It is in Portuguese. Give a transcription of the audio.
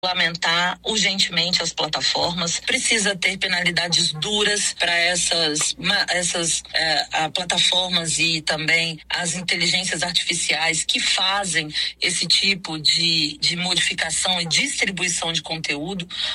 regulamentar urgentemente as plataformas, precisa ter penalidades duras para essas plataformas e também as inteligências artificiais que fazem esse tipo de modificação e distribuição de conteúdo,